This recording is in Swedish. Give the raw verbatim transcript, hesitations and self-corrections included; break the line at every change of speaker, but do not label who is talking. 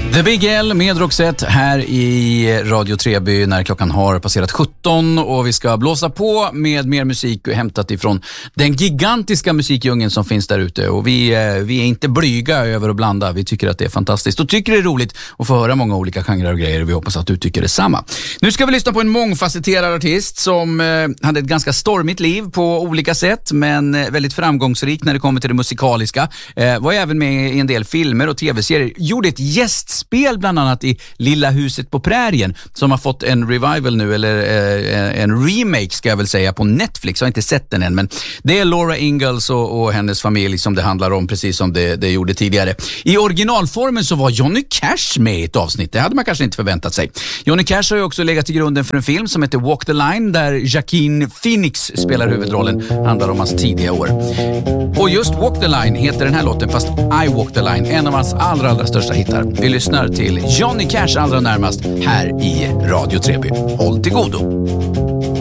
The Big L med Roxette här i Radio Treby när klockan har passerat sjutton och vi ska blåsa på med mer musik hämtat ifrån den gigantiska musikdjungeln som finns där ute. Och vi, vi är inte blyga över att blanda. Vi tycker att det är fantastiskt och tycker det är roligt att få höra många olika genrer och grejer. Vi hoppas att du tycker detsamma. Nu ska vi lyssna på en mångfacetterad artist som hade ett ganska stormigt liv på olika sätt men väldigt framgångsrik när det kommer till det musikaliska. Var även med i en del filmer och tv-serier. Gjorde ett gästspel bland annat i Lilla huset på prärien som har fått en revival nu eller eh, en remake ska jag väl säga på Netflix. Jag har inte sett den än men det är Laura Ingalls och, och hennes familj som det handlar om precis som det, det gjorde tidigare. I originalformen så var Johnny Cash med i ett avsnitt. Det hade man kanske inte förväntat sig. Johnny Cash har ju också legat till grunden för en film som heter Walk the Line där Joaquin Phoenix spelar huvudrollen. Handlar om hans tidiga år. Och just Walk the Line heter den här låten fast I Walk the Line. En av hans allra, allra största hittar. Vi lyssnar till Johnny Cash allra närmast här i Radio Treby. Håll till godo!